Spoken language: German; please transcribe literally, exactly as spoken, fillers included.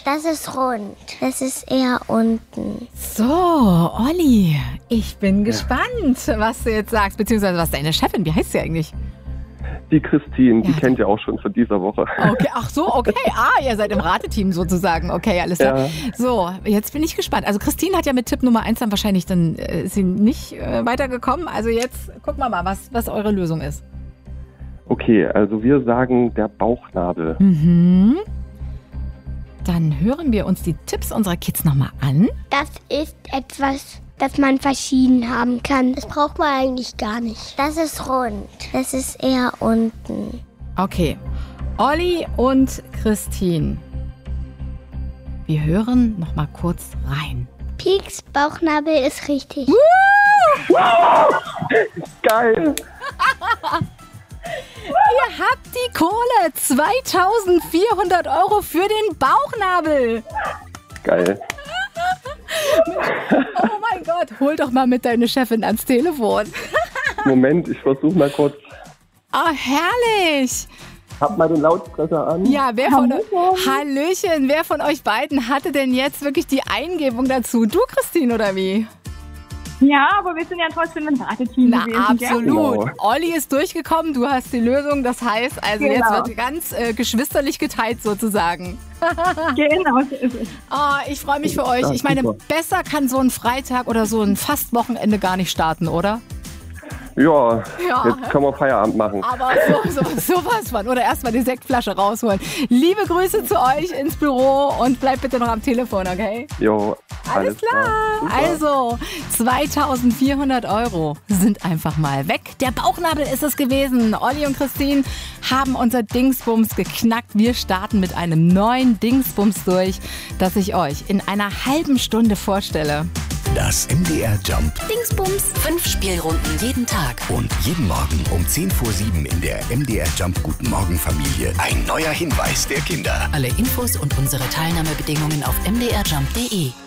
Das ist rund. Das ist eher unten. So, Olli, ich bin gespannt, was du jetzt sagst, beziehungsweise was deine Chefin, wie heißt sie eigentlich? Die Christine, die Ja, kennt ihr auch schon von dieser Woche. Okay, ach so, okay. Ah, ihr seid im Rateteam sozusagen. Okay, alles klar. Ja. So, jetzt bin ich gespannt. Also Christine hat ja mit Tipp Nummer eins dann wahrscheinlich dann äh, ist sie nicht äh, weitergekommen. Also jetzt gucken wir mal, was, was eure Lösung ist. Okay, also wir sagen der Bauchnabel. Mhm. Dann hören wir uns die Tipps unserer Kids nochmal an. Das ist etwas, das man verschieden haben kann. Das braucht man eigentlich gar nicht. Das ist rund. Das ist eher unten. Okay, Olli und Christine. Wir hören nochmal kurz rein. Pieks Bauchnabel ist richtig. Geil! Ihr habt die Kohle, zweitausendvierhundert Euro für den Bauchnabel. Geil. Oh mein Gott, hol doch mal mit deiner Chefin ans Telefon. Moment, ich versuche mal kurz. Oh, herrlich. Hab mal den Lautsprecher an. Ja, wer von euch, Hallöchen, wer von euch beiden hatte denn jetzt wirklich die Eingebung dazu? Du, Christine, oder wie? Ja, aber wir sind ja trotzdem ein Rateteam Na, gewesen. absolut. Genau. Olli ist durchgekommen, du hast die Lösung. Das heißt, also Genau. jetzt wird ganz äh, geschwisterlich geteilt sozusagen. Gell? Genau, so ist es. Oh, ich freue mich für euch. Ja, Ich meine, super. besser kann so ein Freitag oder so ein Fastwochenende gar nicht starten, oder? Ja, Ja. jetzt können wir Feierabend machen. Aber so, so, sowas von. Oder erstmal die Sektflasche rausholen. Liebe Grüße zu euch ins Büro und bleibt bitte noch am Telefon, okay? Jo, Alles alles klar. Super. Also, zweitausendvierhundert Euro sind einfach mal weg. Der Bauchnabel ist es gewesen. Olli und Christine haben unser Dingsbums geknackt. Wir starten mit einem neuen Dingsbums durch, das ich euch in einer halben Stunde vorstelle. Das M D R Jump Dingsbums. Fünf Spielrunden jeden Tag. und jeden Morgen um zehn vor sieben in der M D R Jump Guten Morgen Familie ein neuer Hinweis der Kinder. Alle Infos und unsere Teilnahmebedingungen auf m d r jump punkt d e.